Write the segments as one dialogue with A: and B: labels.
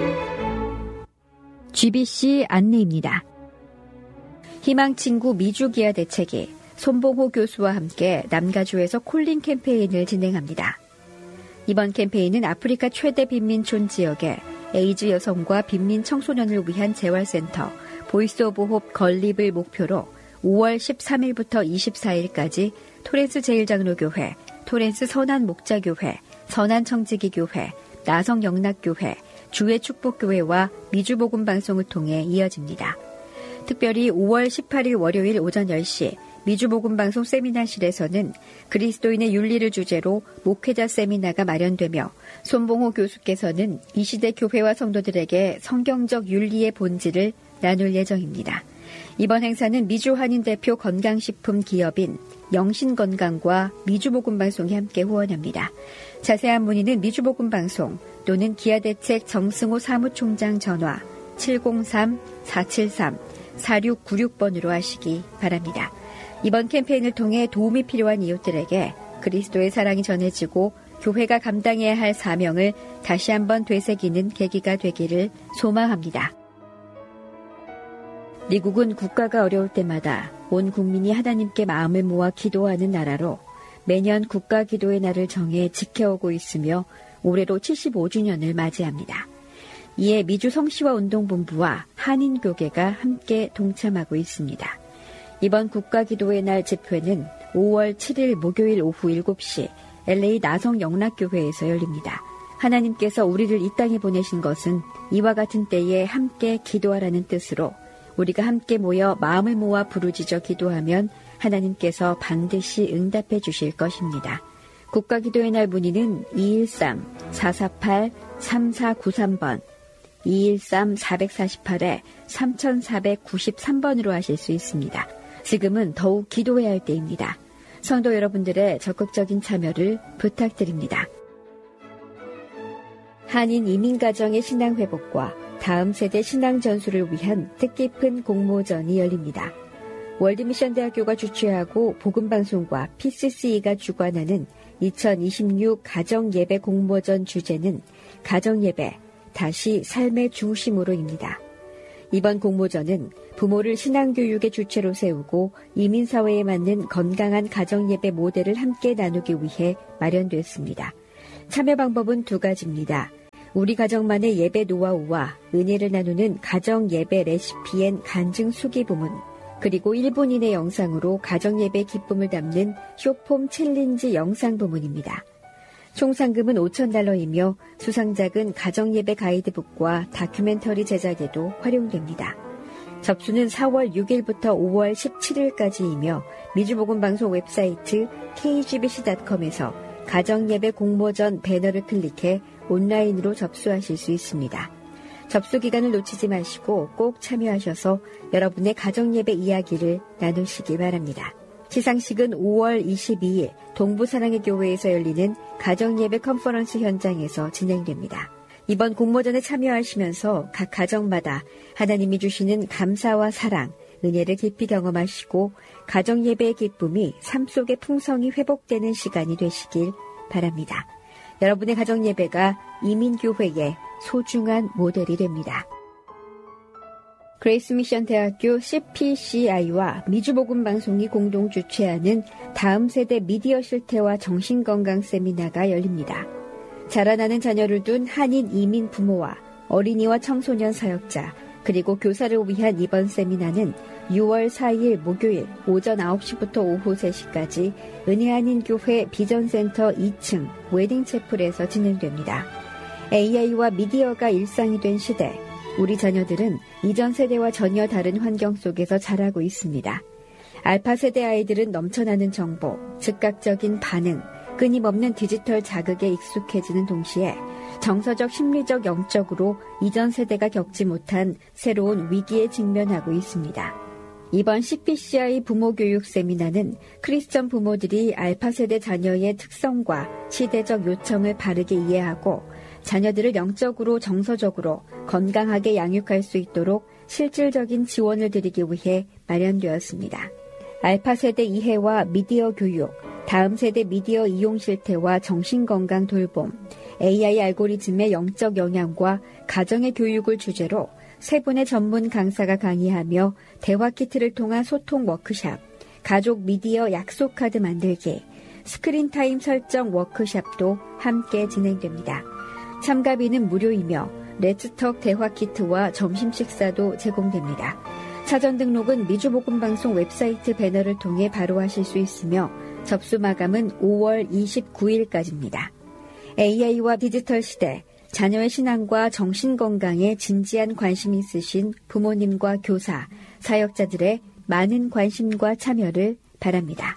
A: GBC 안내입니다. 희망친구 미주기아 대책이 손봉호 교수와 함께 남가주에서 콜링 캠페인을 진행합니다. 이번 캠페인은 아프리카 최대 빈민촌 지역에 에이즈 여성과 빈민 청소년을 위한 재활센터 보이스 오브 홉 건립을 목표로 5월 13일부터 24일까지 토렌스 제일장로교회, 토렌스 선한목자교회, 선한청지기교회, 나성영락교회, 주의 축복교회와 미주복음방송을 통해 이어집니다. 특별히 5월 18일 월요일 오전 10시 미주복음방송 세미나실에서는 그리스도인의 윤리를 주제로 목회자 세미나가 마련되며 손봉호 교수께서는 이 시대 교회와 성도들에게 성경적 윤리의 본질을 나눌 예정입니다. 이번 행사는 미주한인 대표 건강식품 기업인 영신건강과 미주복음방송이 함께 후원합니다. 자세한 문의는 미주복음방송 또는 기아대책 정승호 사무총장 전화 703-473-4696번으로 하시기 바랍니다. 이번 캠페인을 통해 도움이 필요한 이웃들에게 그리스도의 사랑이 전해지고 교회가 감당해야 할 사명을 다시 한번 되새기는 계기가 되기를 소망합니다. 미국은 국가가 어려울 때마다 온 국민이 하나님께 마음을 모아 기도하는 나라로 매년 국가기도의 날을 정해 지켜오고 있으며 올해로 75주년을 맞이합니다. 이에 미주 성시화 운동본부와 한인교계가 함께 동참하고 있습니다. 이번 국가기도의 날 집회는 5월 7일 목요일 오후 7시 LA 나성영락교회에서 열립니다. 하나님께서 우리를 이 땅에 보내신 것은 이와 같은 때에 함께 기도하라는 뜻으로 우리가 함께 모여 마음을 모아 부르짖어 기도하면 하나님께서 반드시 응답해 주실 것입니다. 국가기도의 날 문의는 213-448-3493번, 213-448-3493번으로 하실 수 있습니다. 지금은 더욱 기도해야 할 때입니다. 성도 여러분들의 적극적인 참여를 부탁드립니다. 한인 이민가정의 신앙회복과 다음 세대 신앙 전수를 위한 뜻깊은 공모전이 열립니다. 월드미션대학교가 주최하고 복음방송과 PCCE가 주관하는 2026 가정예배 공모전 주제는 가정예배, 다시 삶의 중심으로입니다. 이번 공모전은 부모를 신앙교육의 주체로 세우고 이민사회에 맞는 건강한 가정예배 모델을 함께 나누기 위해 마련됐습니다. 참여 방법은 두 가지입니다. 우리 가정만의 예배 노하우와 은혜를 나누는 가정예배 레시피 앤 간증 수기 부문, 그리고 1분 이내 영상으로 가정예배 기쁨을 담는 쇼폼 챌린지 영상 부문입니다. 총 상금은 $5,000이며 수상작은 가정예배 가이드북과 다큐멘터리 제작에도 활용됩니다. 접수는 4월 6일부터 5월 17일까지이며 미주복음방송 웹사이트 kgbc.com에서 가정예배 공모전 배너를 클릭해 온라인으로 접수하실 수 있습니다. 접수 기간을 놓치지 마시고 꼭 참여하셔서 여러분의 가정예배 이야기를 나누시기 바랍니다. 시상식은 5월 22일 동부사랑의 교회에서 열리는 가정예배 컨퍼런스 현장에서 진행됩니다. 이번 공모전에 참여하시면서 각 가정마다 하나님이 주시는 감사와 사랑, 은혜를 깊이 경험하시고 가정예배의 기쁨이 삶 속의 풍성이 회복되는 시간이 되시길 바랍니다. 여러분의 가정예배가 이민교회의 소중한 모델이 됩니다. 그레이스 미션 대학교 CPCI와 미주복음방송이 공동 주최하는 다음 세대 미디어 실태와 정신건강 세미나가 열립니다. 자라나는 자녀를 둔 한인 이민 부모와 어린이와 청소년 사역자, 그리고 교사를 위한 이번 세미나는 6월 4일 목요일 오전 9시부터 오후 3시까지 은혜한인교회 비전센터 2층 웨딩채플에서 진행됩니다. AI와 미디어가 일상이 된 시대, 우리 자녀들은 이전 세대와 전혀 다른 환경 속에서 자라고 있습니다. 알파 세대 아이들은 넘쳐나는 정보, 즉각적인 반응, 끊임없는 디지털 자극에 익숙해지는 동시에 정서적, 심리적, 영적으로 이전 세대가 겪지 못한 새로운 위기에 직면하고 있습니다. 이번 CPCI 부모교육 세미나는 크리스천 부모들이 알파 세대 자녀의 특성과 시대적 요청을 바르게 이해하고 자녀들을 영적으로 정서적으로 건강하게 양육할 수 있도록 실질적인 지원을 드리기 위해 마련되었습니다. 알파 세대 이해와 미디어 교육, 다음 세대 미디어 이용 실태와 정신건강 돌봄, AI 알고리즘의 영적 영향과 가정의 교육을 주제로 3분의 전문 강사가 강의하며 대화 키트를 통한 소통 워크샵, 가족 미디어 약속 카드 만들기, 스크린 타임 설정 워크샵도 함께 진행됩니다. 참가비는 무료이며 레츠톡 대화 키트와 점심 식사도 제공됩니다. 사전 등록은 미주복음방송 웹사이트 배너를 통해 바로 하실 수 있으며 접수 마감은 5월 29일까지입니다. AI와 디지털 시대, 자녀의 신앙과 정신건강에 진지한 관심이 있으신 부모님과 교사, 사역자들의 많은 관심과 참여를 바랍니다.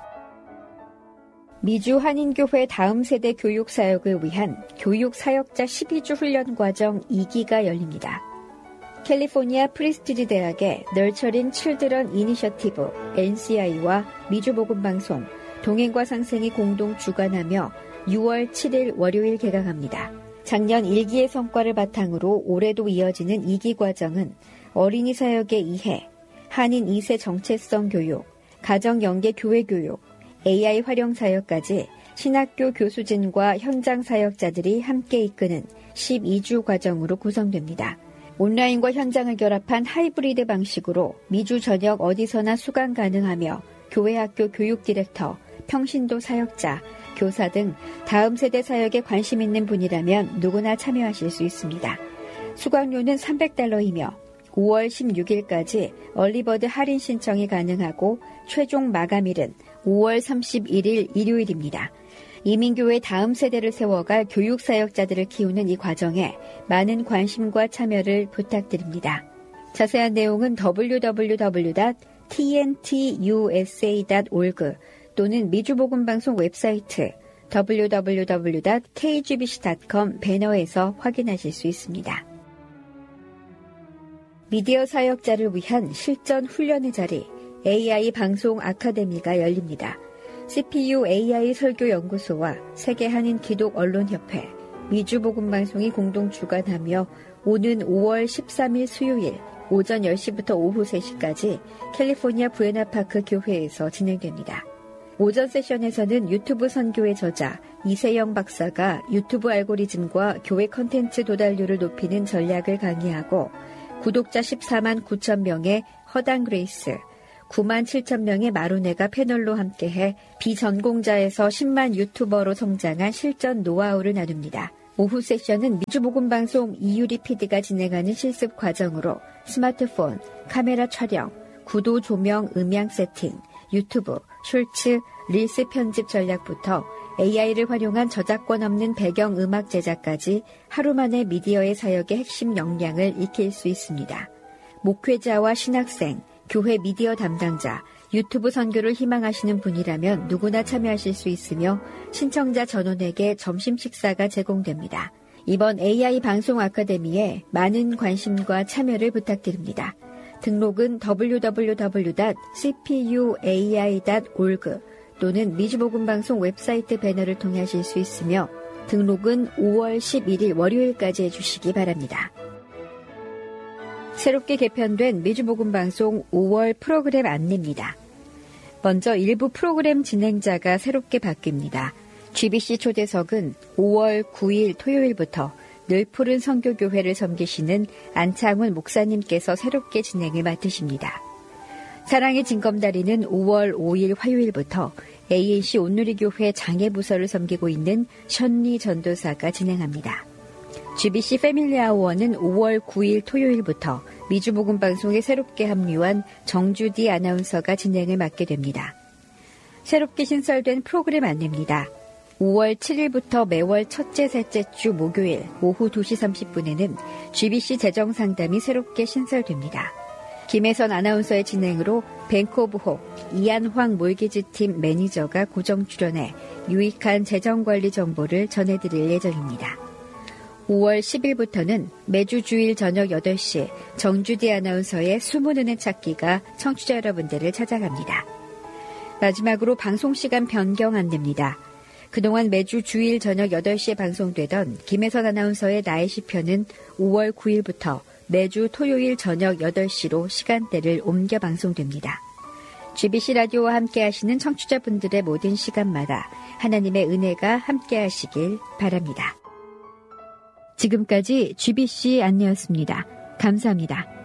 A: 미주 한인교회 다음 세대 교육 사역을 위한 교육 사역자 12주 훈련 과정 2기가 열립니다. 캘리포니아 프리스티지 대학의 널처링 칠드런 이니셔티브 NCI와 미주복음방송, 동행과 상생이 공동 주관하며 6월 7일 월요일 개강합니다. 작년 1기의 성과를 바탕으로 올해도 이어지는 2기 과정은 어린이 사역의 이해, 한인 2세 정체성 교육, 가정 연계 교회 교육, AI 활용 사역까지 신학교 교수진과 현장 사역자들이 함께 이끄는 12주 과정으로 구성됩니다. 온라인과 현장을 결합한 하이브리드 방식으로 미주 전역 어디서나 수강 가능하며 교회 학교 교육 디렉터, 평신도 사역자, 교사 등 다음 세대 사역에 관심 있는 분이라면 누구나 참여하실 수 있습니다. 수강료는 $300이며 5월 16일까지 얼리버드 할인 신청이 가능하고 최종 마감일은 5월 31일 일요일입니다. 이민교회 다음 세대를 세워갈 교육사역자들을 키우는 이 과정에 많은 관심과 참여를 부탁드립니다. 자세한 내용은 www.tntusa.org 또는 미주복음방송 웹사이트 www.kgbc.com 배너에서 확인하실 수 있습니다. 미디어 사역자를 위한 실전 훈련의 자리 AI 방송 아카데미가 열립니다. CPU AI 설교연구소와 세계 한인 기독 언론협회, 미주복음방송이 공동 주관하며 오는 5월 13일 수요일 오전 10시부터 오후 3시까지 캘리포니아 부에나파크 교회에서 진행됩니다. 오전 세션에서는 유튜브 선교의 저자 이세영 박사가 유튜브 알고리즘과 교회 컨텐츠 도달률을 높이는 전략을 강의하고 구독자 14만 9천 명의 허당 그레이스, 9만 7천 명의 마루네가 패널로 함께해 비전공자에서 10만 유튜버로 성장한 실전 노하우를 나눕니다. 오후 세션은 미주복음방송 이유리 PD가 진행하는 실습 과정으로 스마트폰, 카메라 촬영, 구도 조명 음향 세팅, 유튜브, 숄츠, 릴스 편집 전략부터 AI를 활용한 저작권 없는 배경음악 제작까지 하루 만에 미디어의 사역의 핵심 역량을 익힐 수 있습니다. 목회자와 신학생, 교회 미디어 담당자, 유튜브 선교를 희망하시는 분이라면 누구나 참여하실 수 있으며 신청자 전원에게 점심 식사가 제공됩니다. 이번 AI 방송 아카데미에 많은 관심과 참여를 부탁드립니다. 등록은 www.cpuai.org 또는 미주복음방송 웹사이트 배너를 통해 하실 수 있으며 등록은 5월 11일 월요일까지 해주시기 바랍니다. 새롭게 개편된 미주복음방송 5월 프로그램 안내입니다. 먼저 일부 프로그램 진행자가 새롭게 바뀝니다. GBC 초대석은 5월 9일 토요일부터 늘푸른 선교교회를 섬기시는 안창훈 목사님께서 새롭게 진행을 맡으십니다. 사랑의 징검다리는 5월 5일 화요일부터 ANC 온누리교회 장애부서를 섬기고 있는 션리 전도사가 진행합니다. GBC 패밀리 아워는 5월 9일 토요일부터 미주복음방송에 새롭게 합류한 정주디 아나운서가 진행을 맡게 됩니다. 새롭게 신설된 프로그램 안내입니다. 5월 7일부터 매월 첫째, 셋째 주 목요일 오후 2시 30분에는 GBC 재정상담이 새롭게 신설됩니다. 김혜선 아나운서의 진행으로 뱅크 오브 홉, 이한황 몰기지팀 매니저가 고정 출연해 유익한 재정관리 정보를 전해드릴 예정입니다. 5월 10일부터는 매주 주일 저녁 8시 정주디 아나운서의 숨은 은혜 찾기가 청취자 여러분들을 찾아갑니다. 마지막으로 방송시간 변경 안내입니다. 그동안 매주 주일 저녁 8시에 방송되던 김혜선 아나운서의 나의 시편은 5월 9일부터 매주 토요일 저녁 8시로 시간대를 옮겨 방송됩니다. GBC 라디오와 함께 하시는 청취자분들의 모든 시간마다 하나님의 은혜가 함께 하시길 바랍니다. 지금까지 GBC 안내였습니다. 감사합니다.